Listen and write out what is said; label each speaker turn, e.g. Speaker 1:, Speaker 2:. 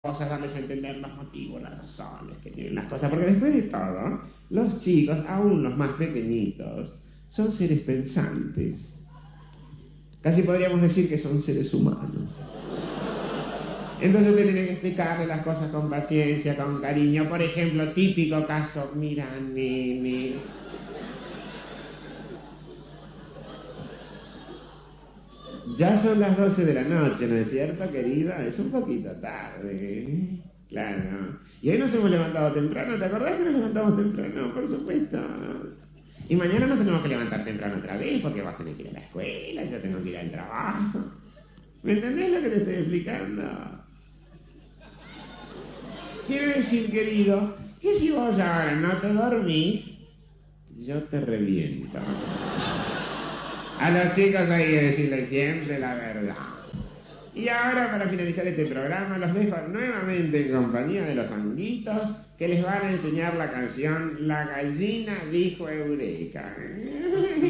Speaker 1: cosas, darles a entender los motivos, las razones que tienen las cosas, porque después de todo, los chicos, aún los más pequeñitos, son seres pensantes. Casi podríamos decir que son seres humanos. Entonces usted tiene que explicarle las cosas con paciencia, con cariño. Por ejemplo, típico caso, mira, nene, ya son las 12 de la noche, ¿no es cierto, querida? Es un poquito tarde, ¿eh? Claro. Y hoy nos hemos levantado temprano, ¿te acordás que nos levantamos temprano? Por supuesto. Y mañana nos tenemos que levantar temprano otra vez porque vas a tener que ir a la escuela, yo tengo que ir al trabajo. ¿Me entendés lo que te estoy explicando? Quiere decir, querido, que si vos ahora no te dormís, yo te reviento. A los chicos hay que decirles siempre la verdad. Y ahora, para finalizar este programa, los dejo nuevamente en compañía de los Honguitos, que les van a enseñar la canción La gallina dijo Eureka.